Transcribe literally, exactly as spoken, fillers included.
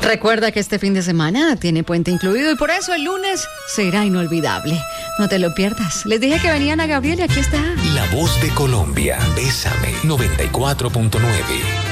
Recuerda que este fin de semana tiene puente incluido y por eso el lunes será inolvidable. No te lo pierdas. Les dije que venían a Gabriel y aquí está. La voz de Colombia. Bésame. noventa y cuatro punto nueve.